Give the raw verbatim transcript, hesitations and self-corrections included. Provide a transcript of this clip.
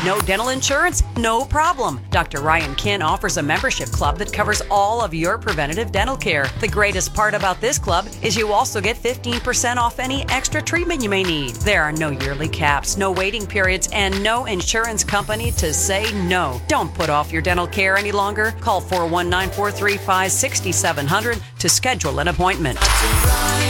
No dental insurance? No problem. Doctor Ryan Kin offers a membership club that covers all of your preventative dental care. The greatest part about this club is you also get fifteen percent off any extra treatment you may need. There are no yearly caps, no waiting periods, and no insurance company to say no. Don't put off your dental care any longer. Call four one nine, four three five, six seven zero zero to schedule an appointment.